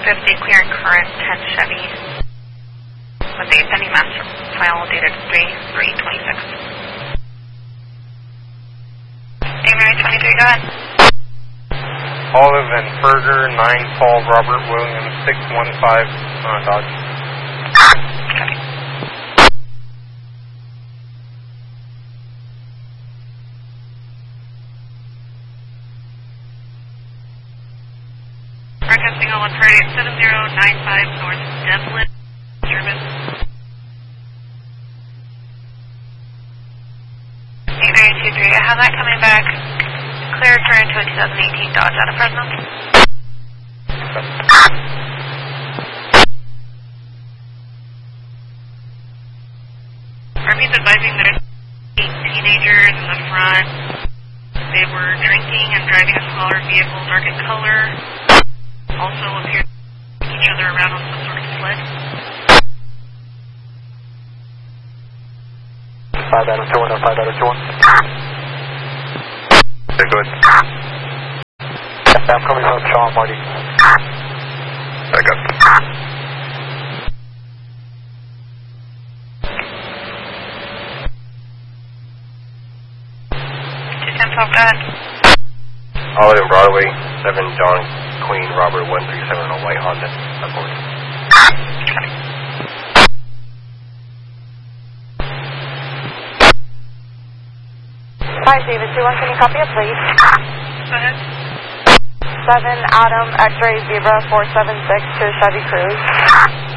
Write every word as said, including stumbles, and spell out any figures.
fifty, clearing current, ten Chevy. With a pending master file dated three three twenty-six. January twenty-three, go ahead. Olive and Berger, nine Paul Robert Williams, six one five, uh, Dodge. Copy. Broadcasting on one thirty-eight seven zero nine five North Devlin, service. eight nine two three, I have that coming back. Clear turn to a two thousand eighteen Dodge out of Fresno. Army's advising that it's eight teenagers in the front. They were drinking and driving a smaller vehicle, dark in color. Also appeared to each other around on some sort of sled. five Adam two one, five Adam two one. Okay, good. I'm coming from Sean Marty. Back up. two ten twelve, go ahead. Olive and Broadway, seven John Queen Robert one three seven on white Honda. Report. Copy. five David two one, can you copy it, please? Go ahead. seven Adam X-ray Zebra four seven six to Chevy Cruise.